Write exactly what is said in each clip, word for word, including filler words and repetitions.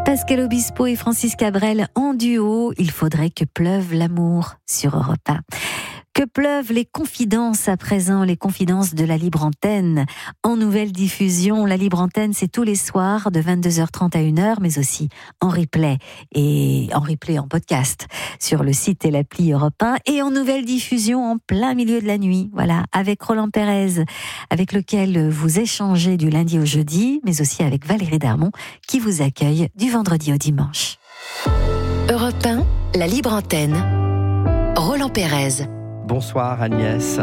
Pascal Obispo et Francis Cabrel en duo, il faudrait que pleuve l'amour sur Europe un. Que pleuvent les confidences à présent, les confidences de la Libre Antenne. En nouvelle diffusion, la Libre Antenne, c'est tous les soirs de vingt-deux heures trente à une heure, mais aussi en replay et en replay en podcast sur le site et l'appli Europe un, et en nouvelle diffusion en plein milieu de la nuit, voilà, avec Roland Pérez, avec lequel vous échangez du lundi au jeudi, mais aussi avec Valérie Darmon, qui vous accueille du vendredi au dimanche. Europe un, la Libre Antenne. Roland Pérez. Bonsoir Agnès.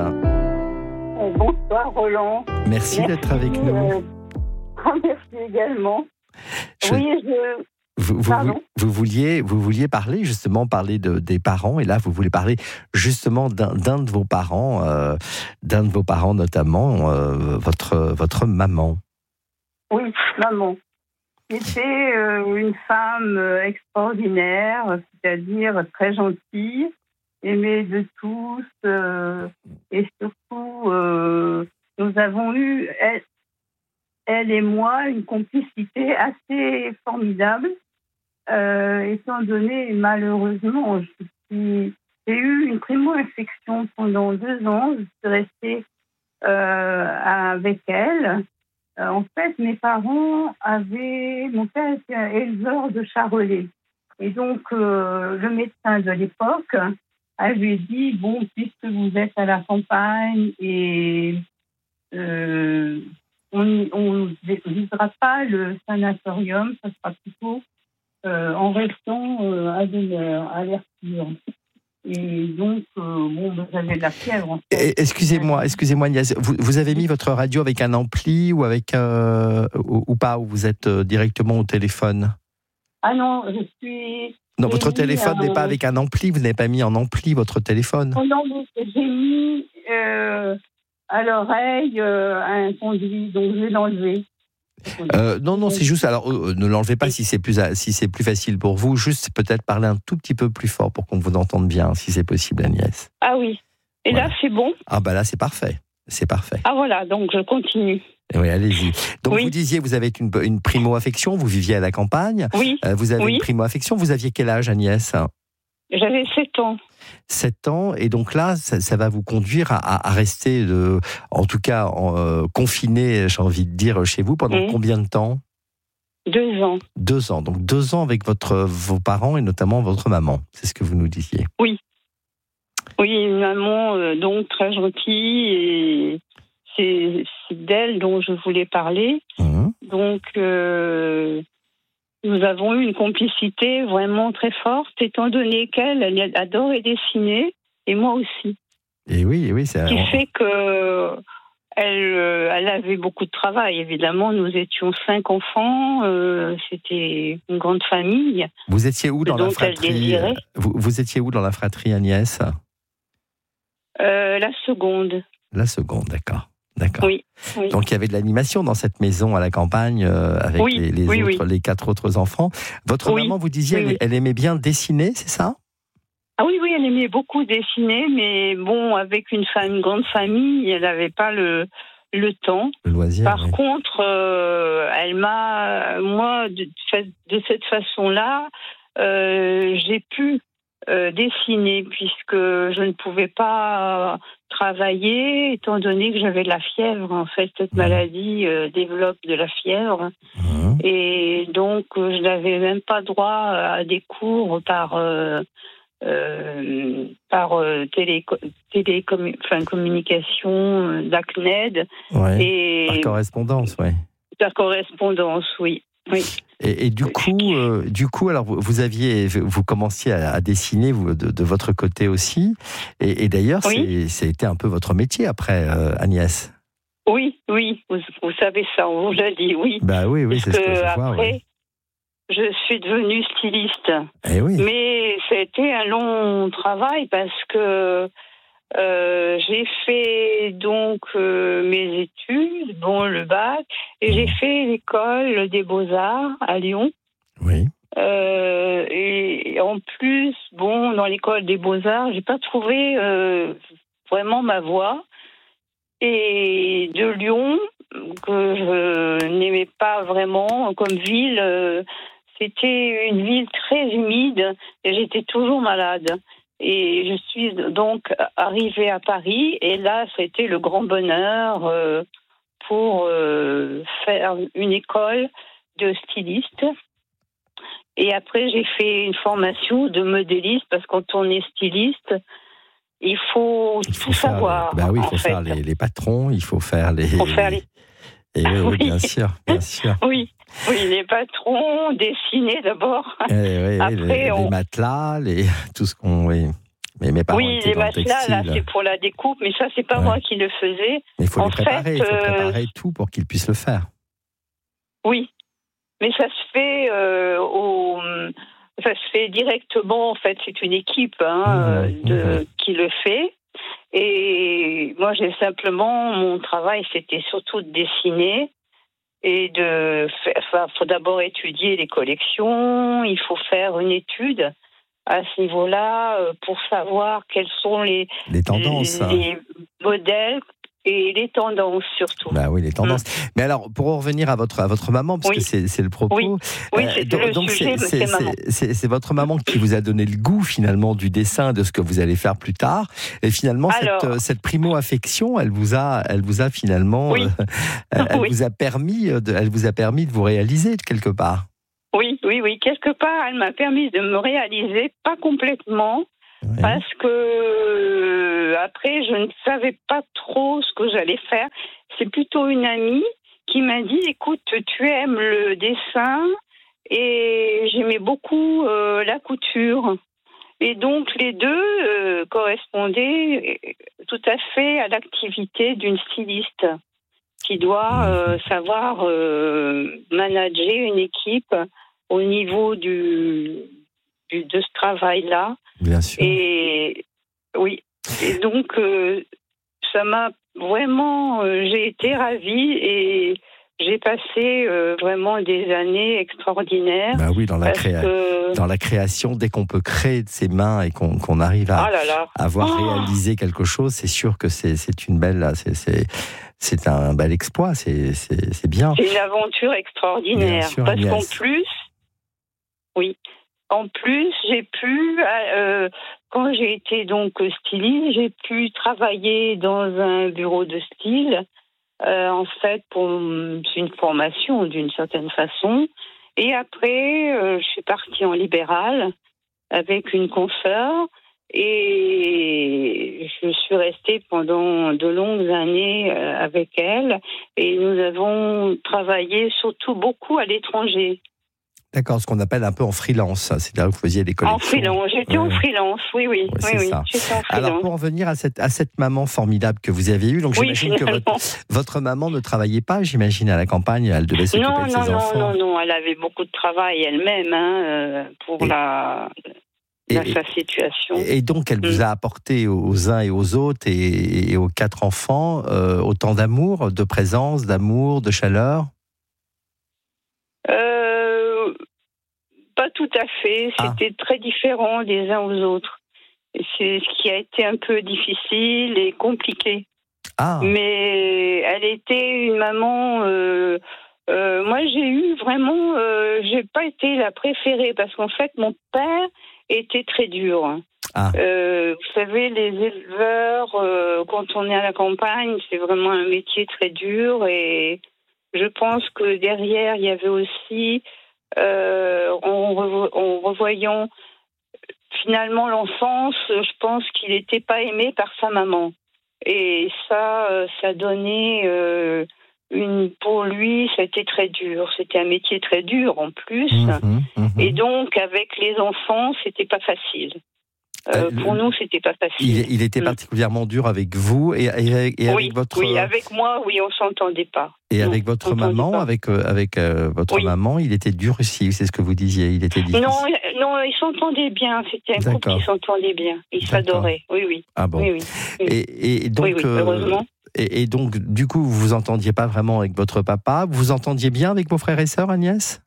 Bonsoir Roland. Merci, merci d'être avec nous. Euh... Merci également. Je... Oui, je... Vous, vous, vous, vouliez, vous vouliez parler justement, parler de, des parents, et là vous voulez parler justement d'un, d'un de vos parents, euh, d'un de vos parents notamment, euh, votre, votre maman. Oui, maman. C'était euh, une femme extraordinaire, c'est-à-dire très gentille, aimée de tous, euh, et surtout, euh, nous avons eu, elle, elle et moi, une complicité assez formidable, euh, étant donné, malheureusement, je suis, j'ai eu une primo-infection pendant deux ans, je suis restée euh, avec elle. Euh, en fait, mes parents avaient, mon père était un éleveur de charolais, et donc euh, le médecin de l'époque avait dit, bon, puisque vous êtes à la campagne et euh, on ne visera pas le sanatorium, ça sera plutôt euh, en restant euh, à demeure, à l'air pur. Et donc, euh, bon, j'avais de la fièvre. En fait. Excusez-moi, excusez-moi Agnès, vous, vous avez mis votre radio avec un ampli ou, avec, euh, ou, ou pas, ou vous êtes directement au téléphone ? Ah non, je suis... Non, votre téléphone n'est pas avec un ampli, vous n'avez pas mis en ampli votre téléphone. Oh non, j'ai mis euh, à l'oreille euh, un conduit, donc je vais l'enlever. Euh, non, non, c'est juste, alors euh, ne l'enlevez pas si c'est, plus, si c'est plus facile pour vous, juste peut-être parler un tout petit peu plus fort pour qu'on vous entende bien, si c'est possible Agnès. Ah oui, et voilà. Là c'est bon ? Ah bah là c'est parfait, c'est parfait. Ah voilà, donc je continue. Oui, allez-y. Donc, oui. Vous disiez, vous avez une, une primo-affection, vous viviez à la campagne. Oui. Euh, vous avez oui. une primo-affection. Vous aviez quel âge, Agnès ? J'avais sept ans. sept ans, et donc là, ça, ça va vous conduire à, à rester, de, en tout cas, en, euh, confiné, j'ai envie de dire, chez vous, pendant mmh. combien de temps ? Deux ans. Deux ans. Donc, deux ans avec votre, vos parents, et notamment votre maman. C'est ce que vous nous disiez. Oui. Oui, une maman, euh, donc, très gentille, et... C'est, c'est d'elle dont je voulais parler. Mmh. Donc, euh, nous avons eu une complicité vraiment très forte, étant donné qu'elle elle adorait dessiner, et moi aussi. Et oui, oui, c'est... Ce qui fait que elle, elle avait beaucoup de travail. Évidemment, nous étions cinq enfants, euh, c'était une grande famille. Vous étiez où dans la fratrie ? vous, vous étiez où dans la fratrie, Agnès ? euh, La seconde. La seconde, d'accord. D'accord. Oui, oui. Donc il y avait de l'animation dans cette maison à la campagne euh, avec oui, les, les, oui, autres, oui. les quatre autres enfants. Votre oui, maman, vous disiez, oui, elle, elle aimait bien dessiner, c'est ça ? Ah oui, oui, elle aimait beaucoup dessiner, mais bon, avec une, une grande famille, elle n'avait pas le, le temps. Le loisir. Par oui. contre, euh, elle m'a, moi, de, de cette façon-là, euh, j'ai pu euh, dessiner puisque je ne pouvais pas travailler, étant donné que j'avais de la fièvre. En fait, cette mmh. maladie euh, développe de la fièvre. Mmh. Et donc, euh, je n'avais même pas droit à des cours par, euh, euh, par euh, télé, télé enfin, communication, euh, d'A C N E D. Ouais, et par correspondance, oui. Par correspondance, oui. oui. Et, et du coup, euh, du coup, alors vous, vous aviez, vous commenciez à, à dessiner vous, de, de votre côté aussi, et, et d'ailleurs, oui. c'est, c'était un peu votre métier après, euh, Agnès. Oui, oui, vous, vous savez ça, on vous l'a dit, oui. Bah oui, oui, parce c'est ce que je après, vois. Ouais. Je suis devenue styliste. Eh oui. Mais ça a été un long travail parce que euh, j'ai fait donc euh, mes études, bon le bac, et mmh. j'ai fait l'école des Beaux-Arts à Lyon. Oui. Euh, et en plus, bon, dans l'école des Beaux-Arts, j'ai pas trouvé euh, vraiment ma voie. Et de Lyon, que je n'aimais pas vraiment comme ville, euh, c'était une ville très humide et j'étais toujours malade. Et je suis donc arrivée à Paris et là, c'était le grand bonheur euh, pour euh, faire une école de styliste. Et après, j'ai fait une formation de modéliste parce que quand on est styliste, il faut Il faut tout faire, savoir. bah oui, il en faut fait. faire les, les patrons, il faut faire les. Faut faire les- Et oui, oui, Oui. bien sûr, bien sûr. Oui, oui, les patrons, dessiner d'abord. Eh oui, Après, les, on- les matelas, les, tout ce qu'on. Oui. Mais mes parents Oui, étaient les dans le matelas, là, textile. c'est pour la découpe, mais ça, c'est pas Ouais. moi qui le faisais. Mais il faut en les préparer, fait, il faut euh, préparer tout pour qu'ils puissent le faire. Oui, mais ça se fait euh, au, ça se fait directement. En fait, c'est une équipe hein, Mmh, euh, de mmh. qui le fait. Et moi, j'ai simplement mon travail, c'était surtout de dessiner et de faire. Enfin, faut d'abord étudier les collections. Il faut faire une étude à ce niveau-là euh, pour savoir quels sont les Les tendances. hein. les modèles et les tendances surtout. Bah oui, les tendances. Mais alors, pour en revenir à votre, à votre maman, parce Oui. que c'est, c'est le propos. Oui. Oui, euh, c'est donc, le donc sujet, c'est, mais c'est maman. c'est, c'est, c'est votre maman qui vous a donné le goût, finalement, du dessin, de ce que vous allez faire plus tard. Et finalement, Alors- cette, euh, cette primo-affection, elle vous a, elle vous a finalement, Oui. euh, elle, elle Oui. vous a permis de, elle vous a permis de vous réaliser, quelque part. Oui, oui, oui. Quelque part, elle m'a permis de me réaliser, pas complètement, Oui. parce que euh, après, je ne savais pas trop ce que j'allais faire. C'est plutôt une amie qui m'a dit, écoute, tu aimes le dessin et j'aimais beaucoup euh, la couture. Et donc, les deux euh, correspondaient tout à fait à l'activité d'une styliste qui doit euh, savoir euh, manager une équipe au niveau du, du de ce travail-là. Bien sûr. Et oui, et donc euh, ça m'a vraiment, euh, j'ai été ravie et j'ai passé euh, vraiment des années extraordinaires. Bah oui, dans la, parce créa- que... dans la création, dès qu'on peut créer de ses mains et qu'on, qu'on arrive à, Ah là là. avoir Oh. réalisé quelque chose, c'est sûr que c'est, c'est une belle, c'est, c'est, c'est un bel exploit, c'est, c'est, c'est bien. C'est une aventure extraordinaire. Bien sûr, parce Agnès. qu'en plus, oui, en plus, j'ai pu, euh, quand j'ai été donc styliste, j'ai pu travailler dans un bureau de style. Euh, en fait, pour c'est une formation d'une certaine façon. Et après, euh, je suis partie en libéral avec une consoeur et je suis restée pendant de longues années euh, avec elle. Et nous avons travaillé surtout beaucoup à l'étranger. D'accord, ce qu'on appelle un peu en freelance, c'est là où vous faisiez des collections. En freelance, j'étais Ouais. en freelance, oui, oui, Ouais, oui, c'est oui, ça. j'étais en freelance. Alors, pour en venir à cette, à cette maman formidable que vous avez eue, donc Oui, j'imagine que votre, votre maman ne travaillait pas, j'imagine, à la campagne, elle devait s'occuper Non, de non, ses non, enfants. non, non, elle avait beaucoup de travail elle-même hein, euh, pour Et- la, et- la- sa situation. Et donc, elle vous Mm. a apporté aux uns et aux autres et, et aux quatre enfants euh, autant d'amour, de présence, d'amour, de chaleur. Euh, pas tout à fait, Ah. c'était très différent des uns aux autres. Et c'est ce qui a été un peu difficile et compliqué. Ah, Mais elle était une maman. Euh, euh, moi, j'ai eu vraiment. Euh, j'ai pas été la préférée parce qu'en fait, mon père était très dur. Ah. Euh, vous savez, les éleveurs, euh, quand on est à la campagne, c'est vraiment un métier très dur. Et je pense que derrière, il y avait aussi, euh, en, revo- en revoyant finalement l'enfance, je pense qu'il n'était pas aimé par sa maman. Et ça, euh, ça donnait euh, une. Pour lui, c'était très dur. C'était un métier très dur en plus. mhm, mhm. Et donc, avec les enfants, c'était pas facile. Euh, Euh, pour nous, c'était pas facile. il, il était Mm. particulièrement dur avec vous et, et- et oui, avec votre oui, avec moi, oui, on s'entendait pas. et Non, avec on votre s'entendait maman, pas. avec euh, avec euh, votre Oui. maman, il était dur aussi. C'est ce que vous disiez. Il était difficile. Non, euh, non, ils s'entendaient bien. C'était un couple D'accord. qui s'entendait bien. Ils D'accord. s'adoraient. Oui, oui. Ah bon. Oui, oui. oui. Et, et donc, oui, oui, euh, heureusement. et, et donc, du coup, vous vous entendiez pas vraiment avec votre papa. Vous vous entendiez bien avec vos frères et sœurs, Agnès?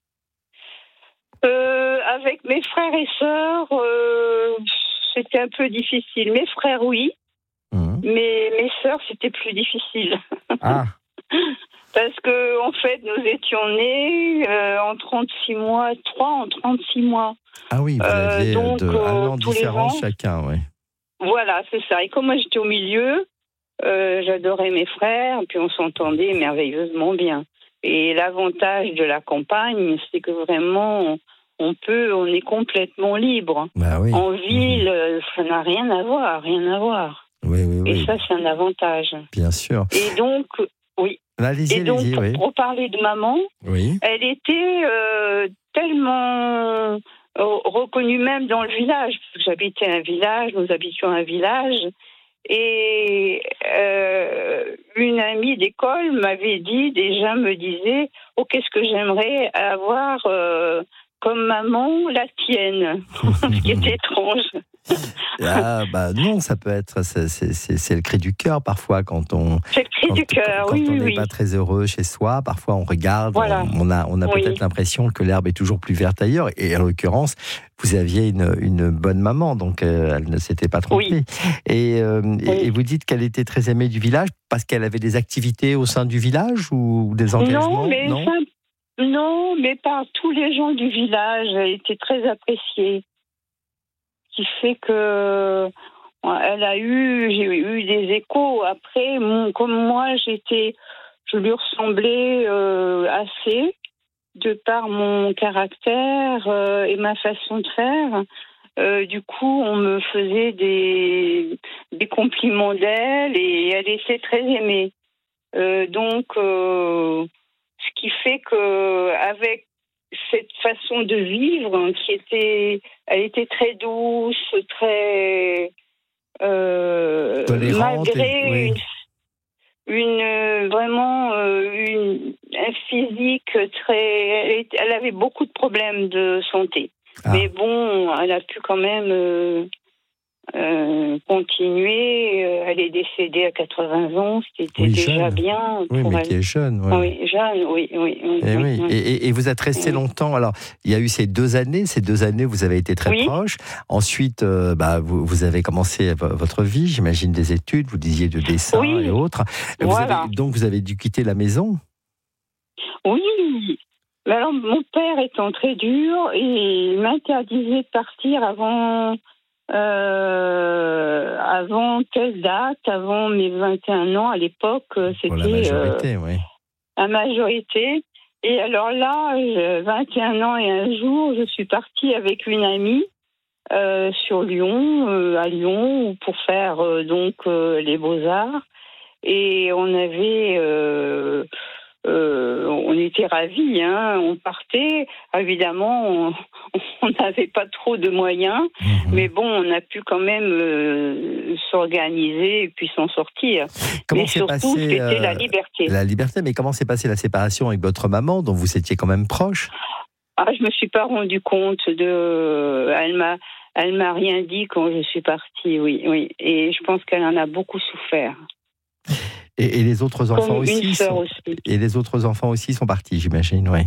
Euh, avec mes frères et sœurs, euh, c'était un peu difficile. Mes frères, oui, Mhm. mais mes sœurs, c'était plus difficile. Ah. Parce que, en fait, nous étions nés euh, en trente-six mois, trois en trente-six mois. Ah oui, vous Euh, aviez donc, de, euh, un an de tous les différence ans. chacun, oui. Voilà, c'est ça. Et comme moi, j'étais au milieu, euh, j'adorais mes frères, puis on s'entendait merveilleusement bien. Et l'avantage de la campagne, c'est que vraiment, on peut, on est complètement libre. Bah oui. En ville, mmh. ça n'a rien à voir, rien à voir. Oui, oui, oui. Et ça, c'est un avantage. Bien sûr. Et donc, oui. Allez-y, Et donc, allez-y, pour, oui. pour parler de maman, Oui. elle était euh, tellement euh, reconnue même dans le village. Parce que j'habitais un village, nous habitions un village. Et euh, une amie d'école m'avait dit, déjà me disait, oh, qu'est-ce que j'aimerais avoir euh, comme maman la tienne. Ce qui est étrange. Ah bah non, ça peut être, c'est, c'est, c'est, c'est le cri du cœur parfois quand on. C'est le cri quand, du cœur, quand oui, on oui, n'est oui. pas très heureux chez soi, parfois on regarde, voilà. on, on a, on a oui. peut-être l'impression que l'herbe est toujours plus verte ailleurs. Et en l'occurrence, vous aviez une, une bonne maman, donc euh, elle ne s'était pas trompée. Oui. Et, euh, oui. et, et vous dites qu'elle était très aimée du village parce qu'elle avait des activités au sein du village ou des engagements? Non, mais non, ça, non, mais par tous les gens du village, elle était très appréciée. Ce qui fait que elle a eu, j'ai eu des échos. Après, mon, comme moi, j'étais, je lui ressemblais euh, assez, de par mon caractère euh, et ma façon de faire. Euh, du coup, on me faisait des, des compliments d'elle et elle était très aimée. Euh, donc, euh, ce qui fait que avec cette façon de vivre, qui était, elle était très douce, très euh, malgré oui. une, une vraiment euh, une, un physique très, elle, elle avait beaucoup de problèmes de santé. Ah. Mais bon, elle a pu quand même euh, euh, continuer. Elle est décédée à quatre-vingts ans, c'était oui, déjà jeune. bien. Oui, pour mais elle. qui est jeune. Ouais. Oui, jeune, oui, oui. oui, et, oui, oui. oui. Et, et vous êtes resté oui. longtemps. Alors, il y a eu ces deux années. Ces deux années, vous avez été très oui. proches. Ensuite, euh, bah, vous, vous avez commencé votre vie, j'imagine, des études. Vous disiez de dessin oui. et autres. Vous voilà. avez, donc, vous avez dû quitter la maison. Oui. Mais alors, mon père étant très dur, il m'interdisait de partir avant, euh, avant telle date, avant mes vingt et un ans. À l'époque, c'était pour la majorité, euh, oui. La majorité. Et alors là, j'ai vingt et un ans et un jour, je suis partie avec une amie euh, sur Lyon, euh, à Lyon, pour faire euh, donc euh, les Beaux-Arts. Et on avait... Euh, Euh, on était ravis, hein. On partait. Évidemment, on n'avait pas trop de moyens, mmh. mais bon, on a pu quand même euh, s'organiser et puis s'en sortir. Comment mais s'est surtout, passé, c'était euh, la liberté. La liberté, mais comment s'est passée la séparation avec votre maman, dont vous étiez quand même proche? Ah, je me suis pas rendu compte de. Elle m'a, elle m'a rien dit quand je suis partie. Oui, oui. Et je pense qu'elle en a beaucoup souffert. Et, et les autres enfants Comme aussi, une sœur sont... aussi. Et les autres enfants aussi sont partis, j'imagine, oui.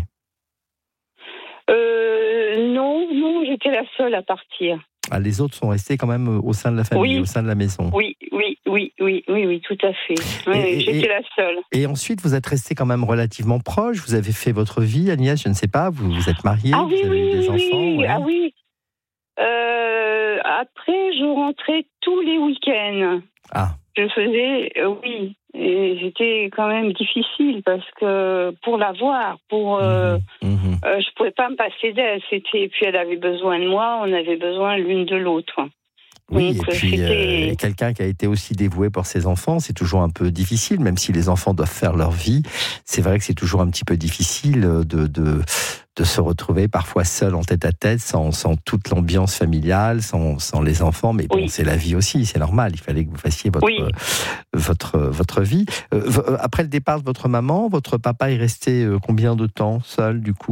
Euh, non, non, j'étais la seule à partir. Ah, les autres sont restés quand même au sein de la famille, oui. au sein de la maison. Oui, oui, oui, oui, oui, oui, tout à fait. Oui, et, j'étais et, la seule. Et ensuite, vous êtes restés quand même relativement proches. Vous avez fait votre vie, Agnès, je ne sais pas. Vous vous êtes mariée, ah, oui, vous avez oui, eu des oui, enfants. Oui, ouais. Ah oui. Euh, après, je rentrais tous les week-ends. Ah. Je faisais, euh, oui. Et c'était quand même difficile parce que pour la voir, pour, euh, mmh, mmh. Euh, je pouvais pas me passer d'elle. C'était, puis elle avait besoin de moi, on avait besoin l'une de l'autre. Oui, donc, et puis c'était... euh, quelqu'un qui a été aussi dévoué pour ses enfants, c'est toujours un peu difficile, même si les enfants doivent faire leur vie. C'est vrai que c'est toujours un petit peu difficile de, de, de se retrouver parfois seul en tête à tête, sans, sans toute l'ambiance familiale, sans, sans les enfants. Mais bon, oui. c'est la vie aussi, c'est normal. Il fallait que vous fassiez votre, oui. votre, votre vie. Euh, après le départ de votre maman, votre papa est resté combien de temps seul, du coup ?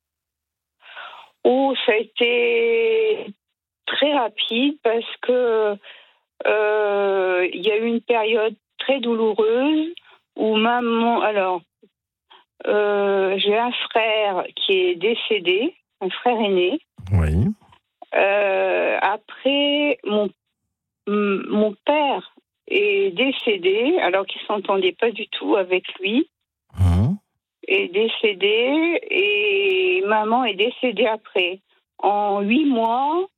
Oh, ça a été... très rapide parce que euh, il y a eu une période très douloureuse où maman, alors euh, j'ai un frère qui est décédé, un frère aîné. Oui. Euh, après mon mon père est décédé, alors qu'il ne s'entendait pas du tout avec lui. Mmh. Est décédé et maman est décédée après. En huit mois,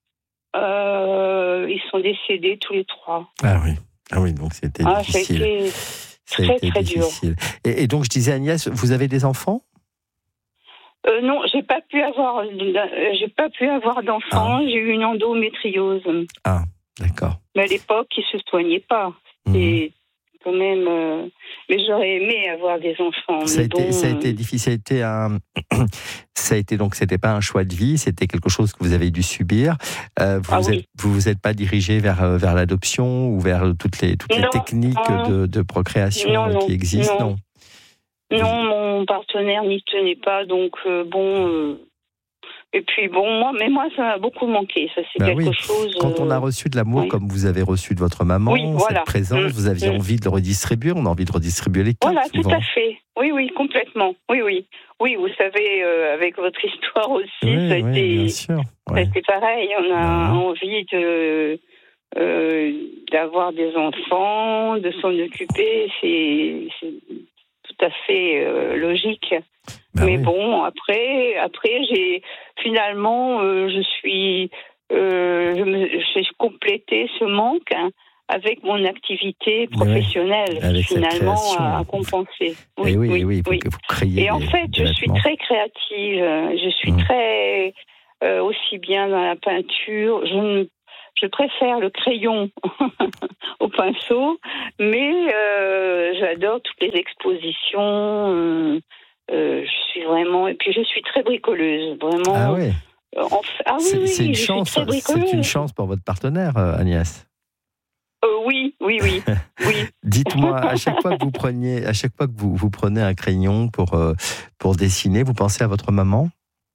euh, ils sont décédés tous les trois. Ah oui, ah oui, donc c'était ah, difficile. Ça a été ça très, a été très difficile. dur. Et, et donc, je disais, Agnès, vous avez des enfants ? euh, Non, j'ai pas pu avoir, j'ai pas pu avoir d'enfants. Ah. J'ai eu une endométriose. Ah, d'accord. Mais à l'époque, ils se soignaient pas. Mmh. Et quand même, euh, mais j'aurais aimé avoir des enfants. Ça a, été, bon, ça a été difficile. Ça a été un, ça a été donc c'était pas un choix de vie, c'était quelque chose que vous avez dû subir. Euh, vous, ah, vous, oui. êtes, vous vous êtes pas dirigé vers vers l'adoption ou vers toutes les toutes non, les techniques non. de, de procréation non, non, qui existent. Non. Non, non mon partenaire n'y tenait pas, donc euh, bon. Euh... Et puis bon, moi, mais moi, ça m'a beaucoup manqué. Ça, c'est bah quelque oui. chose. Quand on a reçu de l'amour, oui. comme vous avez reçu de votre maman, oui, voilà. cette présence, mmh. vous aviez mmh. envie de le redistribuer. On a envie de redistribuer les cartes. Voilà, souvent. tout à fait. Oui, oui, complètement. Oui, oui, oui. Vous savez, euh, avec votre histoire aussi, oui, ça a oui, été, bien sûr. ça Ouais. a été pareil. On a bah, envie de euh, d'avoir des enfants, de s'en occuper. C'est, c'est tout à fait euh, logique. Bah Mais oui. bon, après, après, j'ai finalement, euh, je suis, euh, je me, j'ai complété ce manque hein, avec mon activité professionnelle, oui. finalement, à, à compenser. Oui, et oui, oui, oui, oui. Vous créez et en des, fait, des je suis très créative. Je suis mmh. très euh, aussi bien dans la peinture. Je, je préfère le crayon au pinceau, mais euh, j'adore toutes les expositions. Euh, Euh, je suis vraiment et puis je suis très bricoleuse, vraiment. Ah oui. Euh, en... Ah oui, c'est, oui, c'est une je chance. Suis très bricoleuse. C'est une chance pour votre partenaire, Agnès. Euh, oui, oui, oui, oui. Dites-moi, à chaque fois que vous preniez, à chaque fois que vous, vous prenez un crayon pour euh, pour dessiner, vous pensez à votre maman ?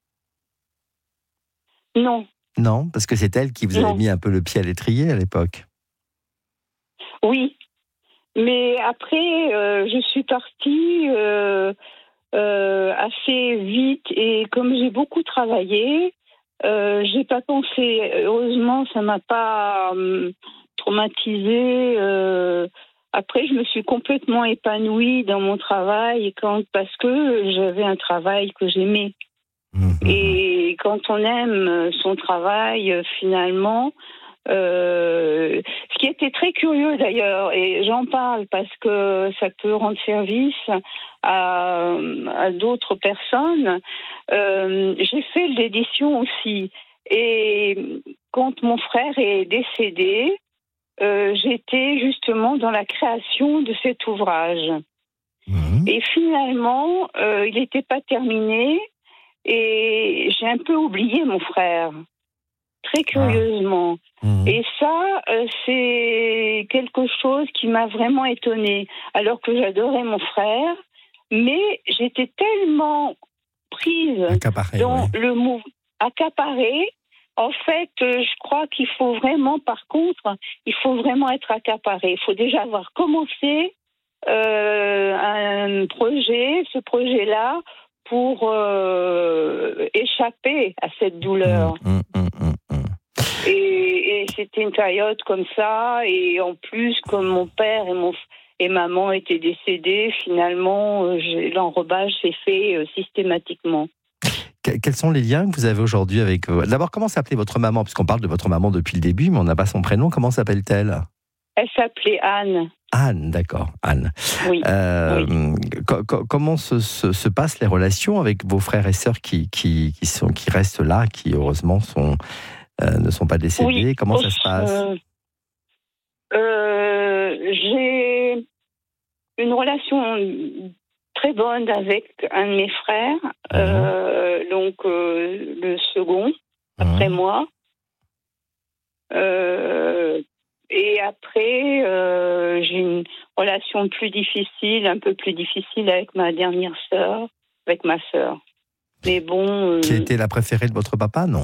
Non. Non, parce que c'est elle qui vous non. avait mis un peu le pied à l'étrier à l'époque. Oui, mais après, euh, je suis partie. Euh... Euh, assez vite et comme j'ai beaucoup travaillé, euh, j'ai pas pensé. Heureusement, ça m'a pas euh, traumatisée. Euh, après, je me suis complètement épanouie dans mon travail quand parce que j'avais un travail que j'aimais. Mmh. Et quand on aime son travail, finalement. Euh, ce qui était très curieux d'ailleurs, et j'en parle parce que ça peut rendre service à, à d'autres personnes, euh, j'ai fait de l'édition aussi. Et quand mon frère est décédé, euh, j'étais justement dans la création de cet ouvrage. Mmh. Et finalement, euh, il n'était pas terminé et j'ai un peu oublié mon frère. Très curieusement. Ah. Mmh. Et ça, euh, c'est quelque chose qui m'a vraiment étonnée. Alors que j'adorais mon frère, mais j'étais tellement prise accaparée, dans oui. le mouvement, accaparée. En fait, euh, je crois qu'il faut vraiment, par contre, il faut vraiment être accaparé. Il faut déjà avoir commencé euh, un projet, ce projet-là, pour euh, échapper à cette douleur. Mmh, mmh, mmh, mmh. Et, et c'était une période comme ça, et en plus, comme mon père et, mon, et maman étaient décédés, finalement, euh, l'enrobage s'est fait euh, systématiquement. Quels sont les liens que vous avez aujourd'hui avec... D'abord, comment s'appelait votre maman ? Puisqu'on parle de votre maman depuis le début, mais on n'a pas son prénom. Comment s'appelle-t-elle ? Elle s'appelait Anne. Anne, d'accord, Anne. Oui. Euh, oui. Co- co- comment se, se, se passent les relations avec vos frères et sœurs qui, qui, qui, sont, qui restent là, qui heureusement sont, euh, ne sont pas décédés ? Oui. Comment ça se passe ? euh, euh, J'ai une relation très bonne avec un de mes frères, mmh. euh, donc euh, le second, après mmh. moi. Euh, et après, euh, j'ai une relation plus difficile, un peu plus difficile avec ma dernière sœur, avec ma sœur. Mais bon... Euh... Qui était la préférée de votre papa, non ?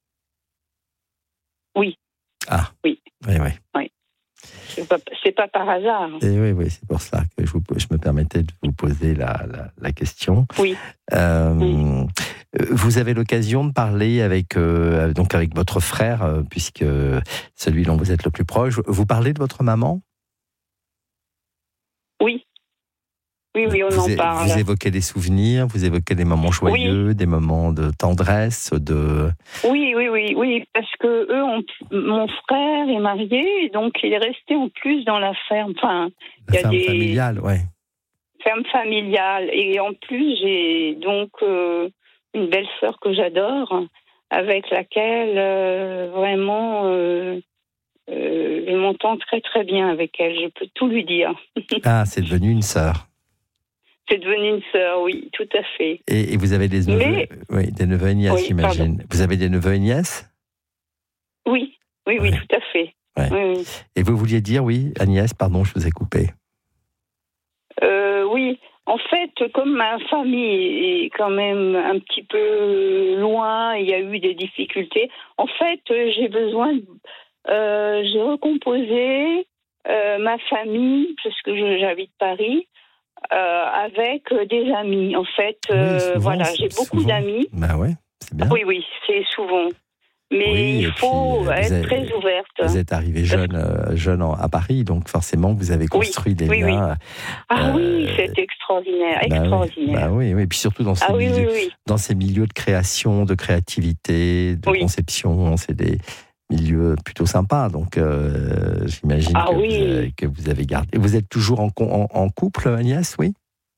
Oui. Ah. Oui. Oui, oui. oui. C'est pas, c'est pas par hasard. Et oui, oui, c'est pour ça que je, vous, je me permettais de vous poser la, la, la question. Oui. Euh, oui. Vous avez l'occasion de parler avec, euh, donc avec votre frère, euh, puisque celui dont vous êtes le plus proche. Vous parlez de votre maman ? oui, oui, on vous en é- parle. Vous évoquez des souvenirs, vous évoquez des moments joyeux, oui. des moments de tendresse, de... Oui, oui, oui, oui, parce que eux, ont, mon frère est marié, donc il est resté en plus dans la ferme. Enfin, la il y a ferme des familiale, ouais. Ferme familiale, et en plus j'ai donc euh, une belle-sœur que j'adore, avec laquelle euh, vraiment euh, euh, je m'entends très très bien avec elle. Je peux tout lui dire. Ah, c'est devenu une sœur. C'est devenu une sœur, oui, tout à fait. Et, et vous avez des neveux, Mais... oui, des neveux et nièces, oui, j'imagine. pardon. Vous avez des neveux et nièces ? Oui, oui, oui, ouais. tout à fait. Ouais. Oui, oui. Et vous vouliez dire, oui, Agnès, pardon, je vous ai coupé. Euh, oui, en fait, comme ma famille est quand même un petit peu loin, il y a eu des difficultés. En fait, j'ai besoin, de, euh, j'ai recomposé euh, ma famille, puisque je, j'habite Paris. Euh, avec des amis, en fait, euh, oui, souvent, voilà, j'ai beaucoup souvent. d'amis. Ben ouais, c'est bien. Oui, oui, c'est souvent. Mais oui, il faut puis, être êtes, très ouverte. Vous êtes arrivée jeune, euh, jeune à Paris, donc forcément vous avez construit oui, des oui, liens. Oui. Ah euh, oui, c'est extraordinaire, bah extraordinaire. Oui, bah oui, oui, et puis surtout dans ces, ah, milieux, oui, oui, oui. dans ces milieux de création, de créativité, de oui. conception, c'est des milieux plutôt sympas. Donc euh, j'imagine ah, que, oui. vous avez, que vous avez gardé. Vous êtes toujours en, en, en couple, Agnès, oui?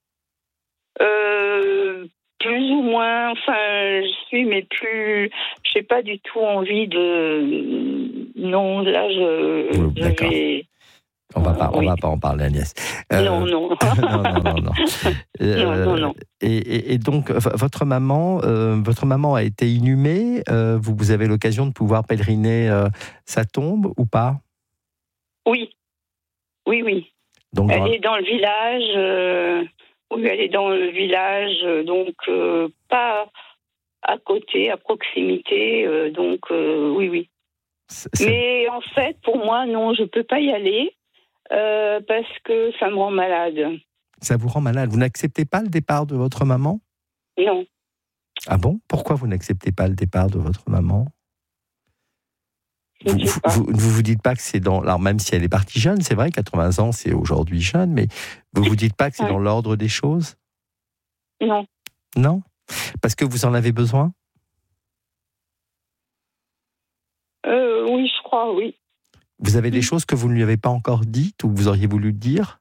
Euh, plus ou moins, enfin, je suis, mais plus, je n'ai pas du tout envie de. Non, là, je. Oui, je d'accord. Vais... On va pas, oui. on va pas en parler, Agnès. Euh, non, non. non, non, non, non. Euh, non, non, non. Et, et, et donc, votre maman, euh, votre maman a été inhumée. Euh, vous, vous avez l'occasion de pouvoir pèleriner euh, sa tombe ou pas? Oui, oui, oui. Donc, elle dans... est dans le village. Euh... Oui, elle est dans le village, donc euh, pas à côté, à proximité. Euh, donc euh, oui, oui. C'est... Mais en fait, pour moi, non, je peux pas y aller. Euh, parce que ça me rend malade. Ça vous rend malade? Vous n'acceptez pas le départ de votre maman? Non. Ah bon? Pourquoi vous n'acceptez pas le départ de votre maman? Vous, vous, vous vous dites pas que c'est dans... Alors même si elle est partie jeune, c'est vrai, quatre-vingts ans, c'est aujourd'hui jeune, mais vous vous dites pas que c'est ouais. dans l'ordre des choses? Non. Non? Parce que vous en avez besoin? euh, Oui, je crois, oui. Vous avez des choses que vous ne lui avez pas encore dites ou que vous auriez voulu dire?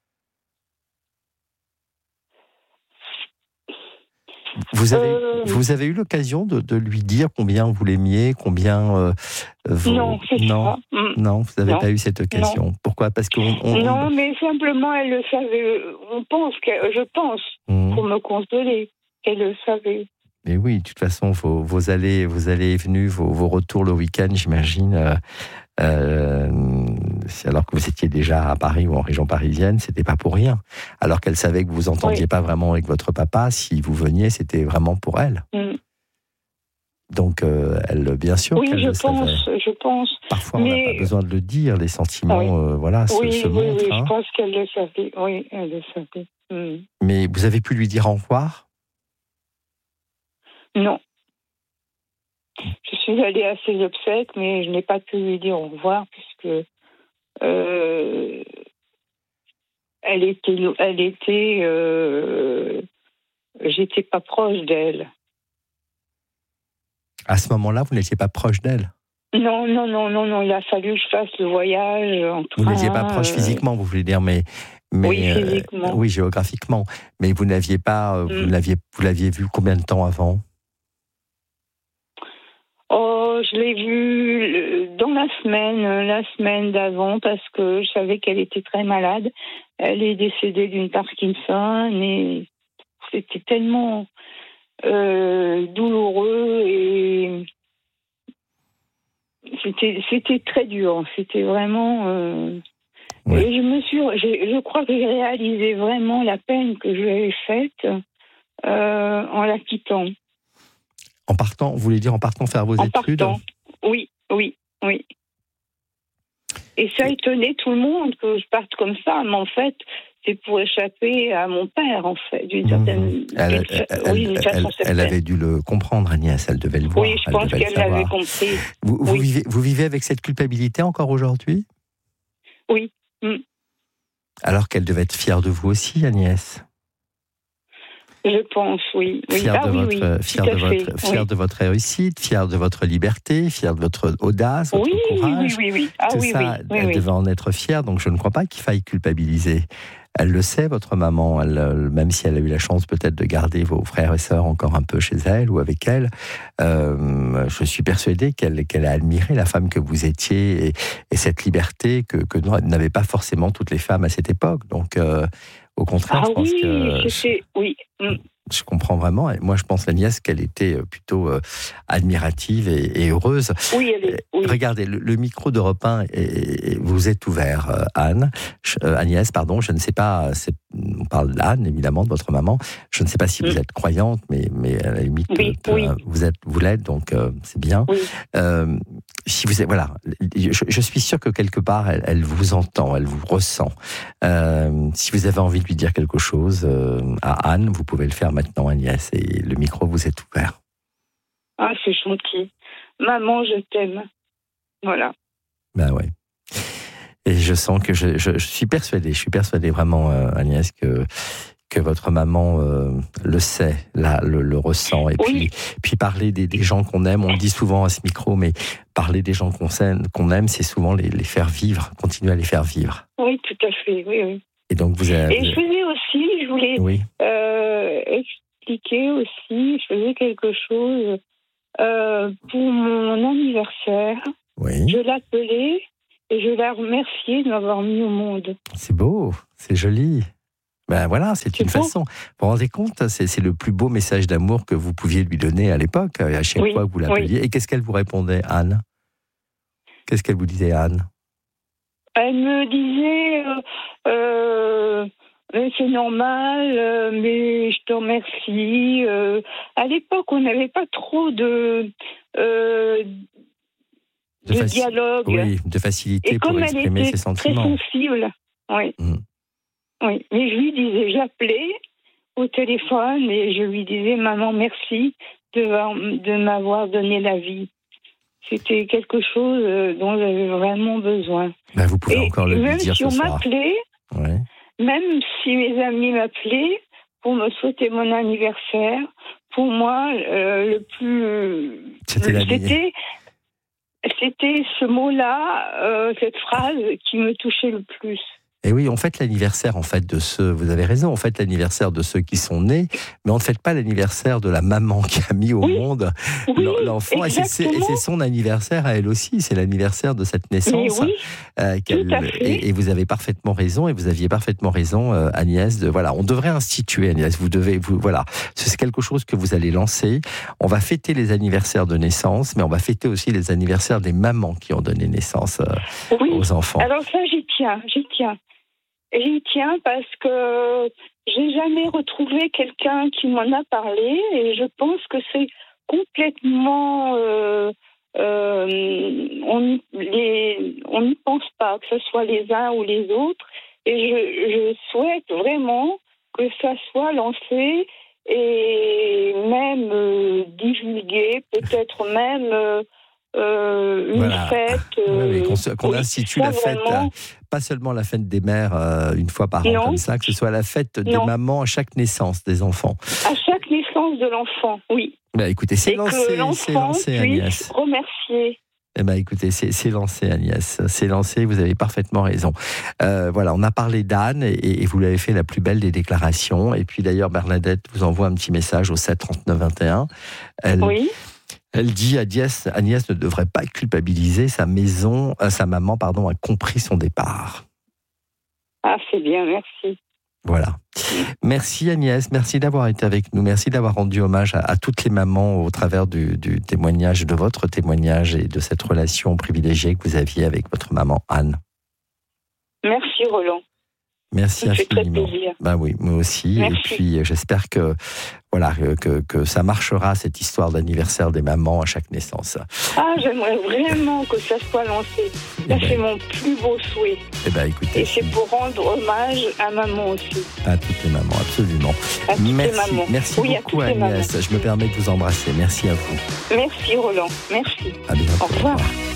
Vous avez, euh... vous avez eu l'occasion de, de lui dire combien vous l'aimiez, combien... Euh, vous... Non, c'est non, ça. Non, vous n'avez non. pas eu cette occasion. Non. Pourquoi? Parce qu'on... On... Non, mais simplement, elle le savait. On pense que, je pense, mmh. pour me consoler, qu'elle le savait. Mais oui, de toute façon, vos, vos allées, vos allées et venues, vos, vos retours le week-end, j'imagine, euh, euh, alors que vous étiez déjà à Paris ou en région parisienne, c'était pas pour rien. Alors qu'elle savait que vous vous entendiez oui. pas vraiment avec votre papa, si vous veniez, c'était vraiment pour elle. Mm. Donc, euh, elle, bien sûr, oui, qu'elle je le pense, savait. je pense. Parfois, mais... on n'a pas besoin de le dire, les sentiments, oui. euh, voilà, oui, se, se oui, montrent. Oui, hein. je pense qu'elle le savait. Oui, elle le savait. Mm. Mais vous avez pu lui dire au revoir? Non. Je suis allée à ses obsèques, mais je n'ai pas pu lui dire au revoir puisque euh, elle était, elle était, euh, j'étais pas proche d'elle. À ce moment-là, vous n'étiez pas proche d'elle? Non, non, non, non, non. Il a fallu que je fasse le voyage en train. Vous n'étiez pas proche physiquement, vous voulez dire, mais, mais oui, physiquement. Euh, oui, géographiquement. Mais vous n'aviez pas, mm. vous l'aviez, vous l'aviez vue combien de temps avant? Oh, je l'ai vue dans la semaine, la semaine d'avant, parce que je savais qu'elle était très malade. Elle est décédée d'une Parkinson et c'était tellement euh, douloureux et c'était, c'était très dur. C'était vraiment. Euh... Ouais. Et je me suis, je, je crois que j'ai réalisé vraiment la peine que je lui avais faite euh, en la quittant. En partant, vous voulez dire en partant faire vos en études? Partant. Oui, oui, oui. Et ça étonnait tout le monde que je parte comme ça, mais en fait, c'est pour échapper à mon père, en fait, d'une certaine, mmh. elle, d'une, elle, oui, d'une elle, façon elle, elle avait dû le comprendre, Agnès, elle devait le voir. Oui, je pense qu'elle l'avait compris. Vous, vous, oui. vivez, vous vivez avec cette culpabilité encore aujourd'hui? Oui. Mmh. Alors qu'elle devait être fière de vous aussi, Agnès. Je pense, oui. oui. Fière, ah, de, oui, votre, oui, fière, de, votre, fière oui. de votre réussite, fière de votre liberté, fière de votre audace, votre oui, courage. Oui, oui, oui. Ah, Tout oui, ça, oui, oui, elle oui. devait en être fière, donc je ne crois pas qu'il faille culpabiliser. Elle le sait, votre maman, elle, même si elle a eu la chance peut-être de garder vos frères et sœurs encore un peu chez elle ou avec elle, euh, je suis persuadé qu'elle, qu'elle a admiré la femme que vous étiez et, et cette liberté que, que n'avaient pas forcément toutes les femmes à cette époque. Donc, euh, au contraire, ah, je pense oui, que... c'était... Oui, mm. Je comprends vraiment. Et moi, je pense, la nièce, qu'elle était plutôt euh, admirative et, et heureuse. Oui, elle est, oui. Regardez, le, le micro d'Europe un, est, vous êtes ouvert, euh, Anne. Je, euh, Agnès, pardon, je ne sais pas, c'est, on parle d'Anne, évidemment, de votre maman. Je ne sais pas si vous mm. êtes croyante, mais, mais à la limite, oui, euh, oui. vous, êtes, vous l'êtes, donc euh, c'est bien. Oui. Euh, si vous êtes, voilà, je, je suis sûr que quelque part, elle, elle vous entend, elle vous ressent. Euh, si vous avez envie de lui dire quelque chose euh, à Anne, vous pouvez le faire maintenant, Agnès, et le micro vous est ouvert. Ah, c'est gentil. Maman, je t'aime. Voilà. Ben ouais. Et je sens que je, je, je suis persuadé, je suis persuadé vraiment, euh, Agnès, que que votre maman euh, le sait, là, le, le ressent. Et oui. puis, puis parler des, des gens qu'on aime, on le dit souvent à ce micro, mais parler des gens qu'on aime, qu'on aime, c'est souvent les, les faire vivre, continuer à les faire vivre. Oui, tout à fait, oui, oui. Et donc vous avez... Et je faisais aussi, je voulais oui. euh, expliquer aussi, je faisais quelque chose euh, pour mon anniversaire. Oui. Je l'appelais et je la remerciais de m'avoir mis au monde. C'est beau, c'est joli. Ben voilà, c'est, c'est une beau. façon. Vous vous rendez compte, c'est, c'est le plus beau message d'amour que vous pouviez lui donner à l'époque, à chaque oui, fois que vous l'appeliez. Oui. Et qu'est-ce qu'elle vous répondait, Anne ? Qu'est-ce qu'elle vous disait, Anne ? Elle me disait, euh, euh, c'est normal, euh, mais je te remercie. Euh, à l'époque, on n'avait pas trop de, euh, de, de faci- dialogue. Oui, de facilité et pour exprimer ses sentiments. Très sensible, oui. Mmh. Oui, mais je lui disais, j'appelais au téléphone et je lui disais, maman, merci de, de m'avoir donné la vie. C'était quelque chose dont j'avais vraiment besoin. Ben vous pouvez et encore le lui dire si ce on soir. M'appelait, ouais. Même si mes amis m'appelaient pour me souhaiter mon anniversaire, pour moi, euh, le plus... C'était, la c'était, c'était ce mot-là, euh, cette phrase qui me touchait le plus. Et oui, on fête l'anniversaire en fait de ceux, vous avez raison, on fête l'anniversaire de ceux qui sont nés, mais on ne fête pas l'anniversaire de la maman qui a mis au oui, monde oui, l'enfant, et c'est, et c'est son anniversaire à elle aussi, c'est l'anniversaire de cette naissance. Oui, euh, tout à fait. Et, et vous avez parfaitement raison, et vous aviez parfaitement raison, euh, Agnès. De, voilà, on devrait instituer, Agnès. Vous devez, vous, voilà, c'est quelque chose que vous allez lancer. On va fêter les anniversaires de naissance, mais on va fêter aussi les anniversaires des mamans qui ont donné naissance euh, oui. aux enfants. Alors ça, j'y tiens, j'y tiens. J'y tiens parce que j'ai jamais retrouvé quelqu'un qui m'en a parlé et je pense que c'est complètement... Euh, euh, on n'y pense pas, que ce soit les uns ou les autres. Et je, je souhaite vraiment que ça soit lancé et même euh, divulgué, peut-être même... Euh, Euh, une voilà. fête. Euh, oui, oui, qu'on, qu'on oui, institue la fête, vraiment... pas seulement la fête des mères euh, une fois par an non. comme ça, que ce soit la fête non. des mamans à chaque naissance des enfants. À chaque naissance de l'enfant, oui. Bah écoutez, c'est Et lancé, que c'est lancé, Agnès. Remercier. Eh ben, écoutez, c'est, c'est lancé, Agnès. C'est lancé, vous avez parfaitement raison. Euh, voilà, on a parlé d'Anne et, et vous l'avez fait la plus belle des déclarations. Et puis d'ailleurs, Bernadette vous envoie un petit message au sept trente-neuf vingt et un. Elle, oui. Elle dit Agnès, Agnès ne devrait pas culpabiliser, sa maison, euh, sa maman pardon, a compris son départ. Ah, c'est bien, merci. Voilà. Merci Agnès, merci d'avoir été avec nous, merci d'avoir rendu hommage à, à toutes les mamans au travers du, du témoignage, de votre témoignage et de cette relation privilégiée que vous aviez avec votre maman Anne. Merci Roland. Merci ça infiniment. Ça fait très plaisir. Ben oui, moi aussi. Merci. Et puis j'espère que voilà que, que ça marchera cette histoire d'anniversaire des mamans à chaque naissance. Ah, j'aimerais vraiment que ça soit lancé. Ça, ben, c'est mon plus beau souhait. Eh ben, écoutez, et c'est pour rendre hommage à maman aussi. À toutes les mamans, absolument. À toutes merci, les mamans. Merci oui, beaucoup Agnès. Je me permets de vous embrasser. Merci à vous. Merci Roland. Merci. À bientôt. Au revoir. Au revoir.